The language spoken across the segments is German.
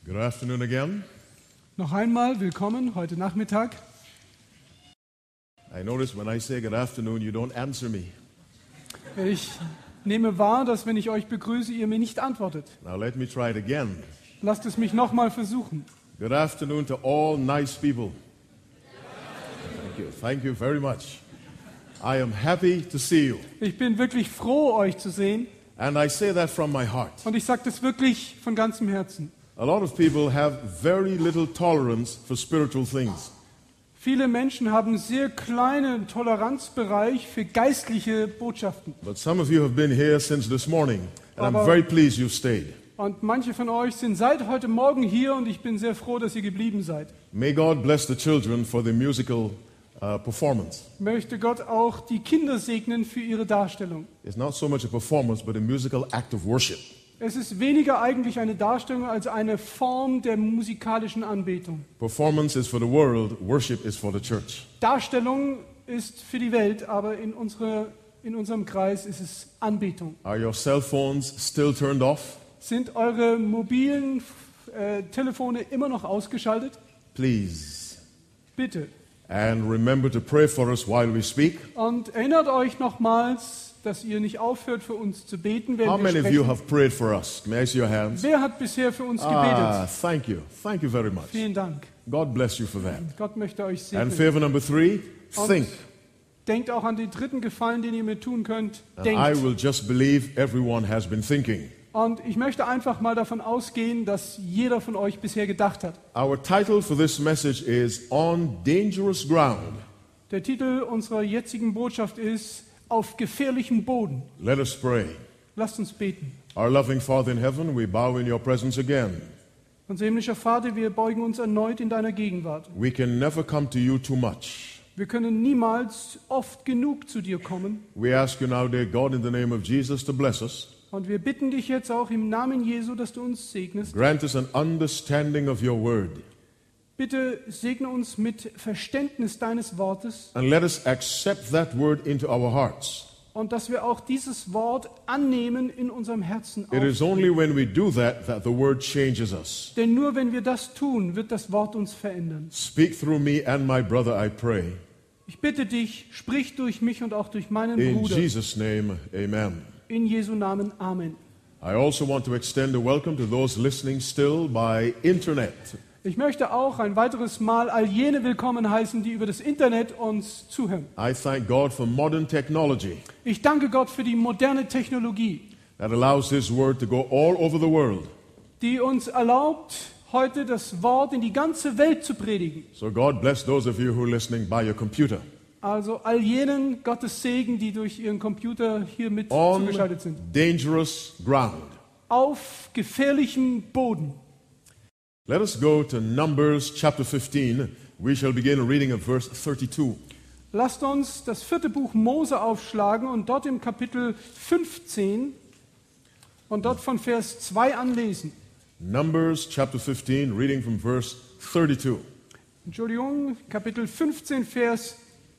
Good afternoon again. Noch einmal willkommen heute Nachmittag. I notice when I say good afternoon, you don't answer me. Ich nehme wahr, dass wenn ich euch begrüße, ihr mir nicht antwortet. Now let me try it again. Lasst es mich nochmal versuchen. Good afternoon to all nice people. Thank you very much. I am happy to see you. Ich bin wirklich froh, euch zu sehen. And I say that from my heart. Und ich sage das wirklich von ganzem Herzen. A lot of people have very little tolerance for spiritual things. Viele Menschen haben sehr kleinen Toleranzbereich für geistliche Botschaften. But some of you have been here since this morning, and I'm Aber- very pleased you've stayed. Und manche von euch sind seit heute Morgen hier und ich bin sehr froh, dass ihr geblieben seid. May God bless the children for the musical performance. Möchte Gott auch die Kinder segnen für ihre Darstellung. It's not so much a performance, but a musical act of worship. Es ist weniger eigentlich eine Darstellung als eine Form der musikalischen Anbetung. Performance is for the world, worship is for the church. Darstellung ist für die Welt, aber in unserem Kreis ist es Anbetung. Are your cell phones still turned off? Sind eure mobilen Telefone immer noch ausgeschaltet? Please. Bitte. And remember to pray for us while we speak. Und erinnert euch nochmals, dass ihr nicht aufhört, für uns zu beten, How während wir many of you sprechen. have prayed for us? May I see your hands? Wer hat bisher für uns gebetet? Thank you. Thank you very much. Vielen Dank. God bless you for that. Gott möchte euch And segnen. favor number 3, Und think. denkt auch an den dritten Gefallen, den ihr mir tun könnt. And I Denkt. will just believe everyone has been thinking. Und ich möchte einfach mal davon ausgehen, dass jeder von euch bisher gedacht hat. Our title for this message is On Dangerous Ground. Der Titel unserer jetzigen Botschaft ist Auf gefährlichem Boden. Let us pray. Lasst uns beten. Our loving Father in heaven, we bow in your presence again. Unser himmlischer Vater, wir beugen uns erneut in deiner Gegenwart. We can never come to you too much. Wir können niemals oft genug zu dir kommen. We ask you now, dear God, in the name of Jesus, to bless us. Und wir bitten dich jetzt auch im Namen Jesu, dass du uns segnest. Grant us an understanding of your word. Bitte segne uns mit Verständnis deines Wortes And let us accept that word into our hearts. und dass wir auch dieses Wort annehmen in unserem Herzen. It is only when we do that that the word changes us. Denn nur wenn wir das tun, wird das Wort uns verändern. Speak through me and my brother, I pray. Ich bitte dich, sprich durch mich und auch durch meinen In Bruder. Jesus' name, amen. In Jesu Namen. Amen. I also want to extend a welcome to those listening still by internet. Ich möchte auch ein weiteres Mal all jene willkommen heißen, die über das Internet uns zuhören. I thank God for modern technology Ich danke Gott für die moderne Technologie, that allows His word to go all over the world. die uns erlaubt, heute das Wort in die ganze Welt zu predigen. So God bless those of you who are listening by your computer. Also all jenen Gottes Segen, die durch ihren Computer hier mit On zugeschaltet sind. dangerous ground. Auf gefährlichem Boden. Let us go to Numbers chapter 15. We shall begin reading at verse 32. Lasst uns das 4. Buch Mose aufschlagen und dort im Kapitel 15 und dort von Vers 2 anlesen. Numbers chapter 15, reading from verse 32. Entschuldigung, Kapitel 15, Vers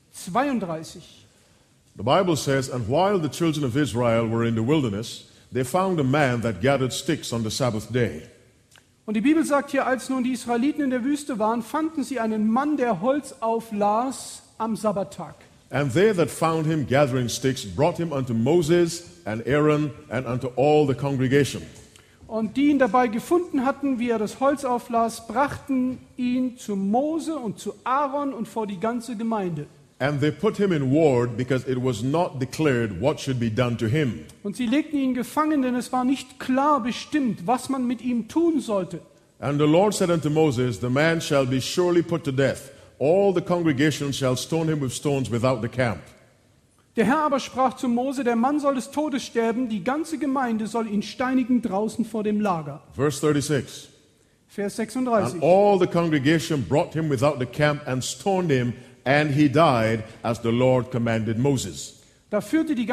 32. The Bible says, And while the children of Israel were in the wilderness, they found a man that gathered sticks on the Sabbath day. Und die Bibel sagt hier, als nun die Israeliten in der Wüste waren, fanden sie einen Mann, der Holz auflas am Sabbattag. And they that found him gathering sticks brought him unto Moses and Aaron and unto all the congregation. Und die ihn dabei gefunden hatten, wie er das Holz auflas, brachten ihn zu Mose und zu Aaron und vor die ganze Gemeinde. And they put him in ward because it was not declared what should be done to him. Und sie legten ihn gefangen, denn es war nicht klar bestimmt, was man mit ihm tun sollte. And the Lord said unto Moses, The man shall be surely put to death. All the congregation shall stone him with stones without the camp. Der Herr aber sprach zu Mose, der Mann soll des Todes sterben, die ganze Gemeinde soll ihn steinigen draußen vor dem Lager. Verse 36. Vers And 36. all the congregation brought him without the camp and stoned him, and he died as the Lord commanded Moses. Da führte die